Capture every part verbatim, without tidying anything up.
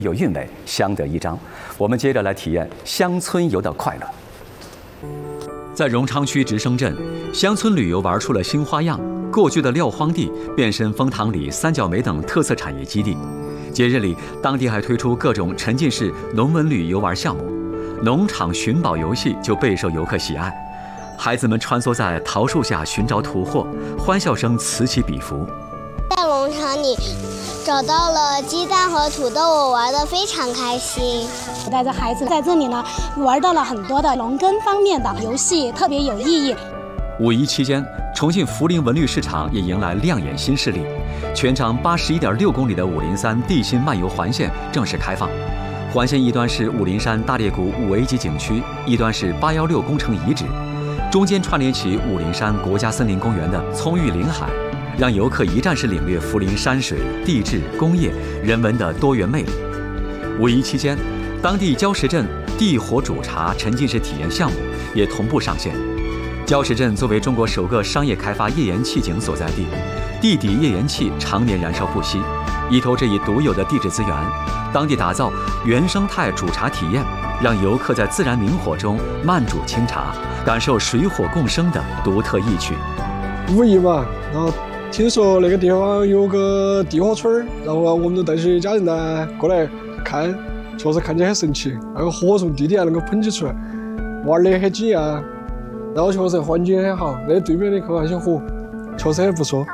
有韵味，相得益彰。我们接着来体验乡村游的快乐。在荣昌区直升镇，乡村旅游玩出了新花样。过去的撂荒地变身枫糖里、三角梅等特色产业基地。节日里，当地还推出各种沉浸式农文旅游玩项目，农场寻宝游戏就备受游客喜爱。孩子们穿梭在桃树下寻找土货，欢笑声此起彼伏。 在农场里找到了鸡蛋和土豆，我玩得非常开心。 我带着孩子在这里呢，玩到了很多的农耕方面的游戏，特别有意义。 五一期间，重庆涪陵文旅市场也迎来亮眼新势力，全长八十一点六公里的五陵三地心漫游环线正式开放。环线一端是五陵山大裂谷五 A 级景区，一端是八一六工程遗址，中间串联起五陵山国家森林公园的葱郁林海，让游客一站式领略涪陵山水、地质、工业、人文的多元魅力。五一期间，当地礁石镇地火煮茶沉浸式体验项目也同步上线。礁石镇作为中国首个商业开发页岩气井所在地，地底页岩气常年燃烧不息。依托这一独有的地质资源，当地打造原生态煮茶体验，让游客在自然明火中慢煮清茶，感受水火共生的独特意趣。 五一嘛，然后听说那个地方有个地火村儿，然后我们就带起家人呢过来看，确实看起来很神奇，那个火从地底下能够喷起出来，玩得很紧啊。然后确实环境很好，那对面的口岸小湖确实很不错。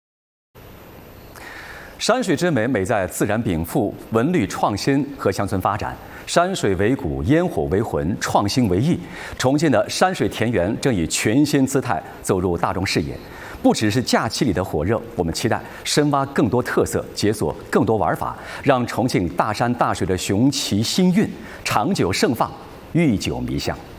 山水之美，美在自然禀赋、文旅创新和乡村发展。山水为骨，烟火为魂，创新为艺。重庆的山水田园正以全新姿态走入大众视野。不只是假期里的火热，我们期待深挖更多特色，解锁更多玩法，让重庆大山大水的雄奇新韵长久盛放，历久弥香。